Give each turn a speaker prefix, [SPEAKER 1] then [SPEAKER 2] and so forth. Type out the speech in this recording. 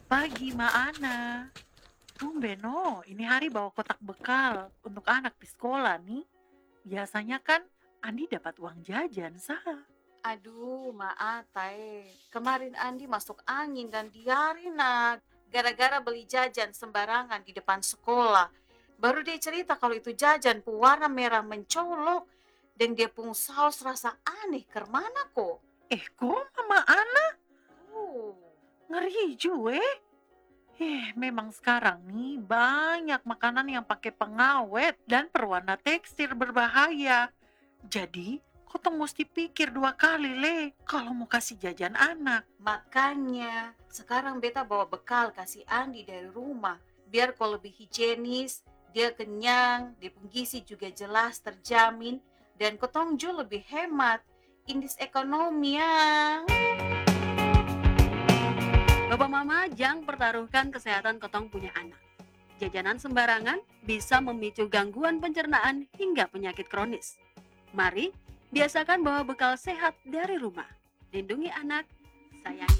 [SPEAKER 1] Pagi, Ma Ana. Tumben, no. Ini hari bawa kotak bekal untuk anak di sekolah nih. Biasanya kan Andi dapat uang jajan, sah.
[SPEAKER 2] Aduh, maaf, Tae. Kemarin Andi masuk angin dan diare, nak. Gara-gara beli jajan sembarangan di depan sekolah. Baru dia cerita kalau itu jajan pewarna merah mencolok. Dan dia pun saus rasa aneh. Kemana kok?
[SPEAKER 1] Kok Mama Ana
[SPEAKER 2] Oh,
[SPEAKER 1] ngeri juga. Memang sekarang nih banyak makanan yang pakai pengawet dan perwarna tekstil berbahaya. Jadi, kotong mesti pikir 2 kali, kalau mau kasih jajan anak.
[SPEAKER 2] makanya sekarang beta bawa bekal kasih Andi dari rumah. Biar kalau lebih higienis, dia kenyang, dia pun gizi juga jelas terjamin. Dan kotong juga lebih hemat. Indeks ekonomi ya.
[SPEAKER 3] Bapak Mama jangan pertaruhkan kesehatan kotong punya anak. Jajanan sembarangan bisa memicu gangguan pencernaan hingga penyakit kronis. Mari, biasakan bawa bekal sehat dari rumah. Lindungi anak, sayangi